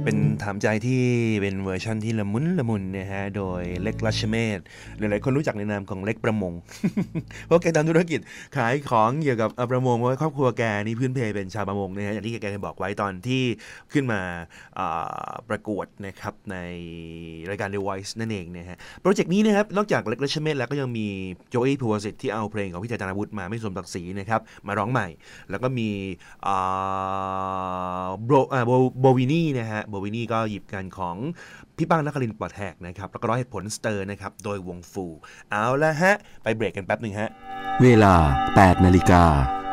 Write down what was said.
เป็นถามใจที่เป็นเวอร์ชันที่ละมุนนะฮะโดยเล็กรัชเมศหลายๆคนรู้จักในนามของเล็กประมง เพราะแกทำธุรกิจขายของเกี่ยวกับประมงเพราะครอบครัวแกนี่พื้นเพเป็นชาวประมงนะฮะอย่างที่แกเคยบอกไว้ตอนที่ขึ้นมาประกวดนะครับในรายการ The Voice นั่นเองนะฮะโปรเจกต์นี้นะครับนอกจากเล็กรัชเมศแล้วก็ยังมีโจอี้ภูวสิทธิ์ที่เอาเพลงของพี่ธัญวุฒิมาไม่สมศักดิ์ศรีนะครับมาร้องใหม่แล้วก็มีโบวินี่นะฮะโบวินี่ก็หยิบกันของพี่ป้างนครินทร์ปลอดแหกนะครับแล้วก็ร้องเหตุผลสเตอร์นะครับโดยวงฟูเอาละฮะไปเบรกกันแป๊บนึงฮะเวลา 8 นาฬิกา